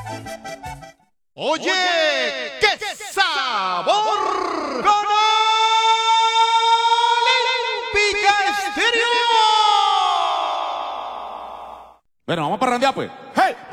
Oye, qué sabor con Olímpica Estéreo. Bueno, vamos a parrandear pues. ¡Hey!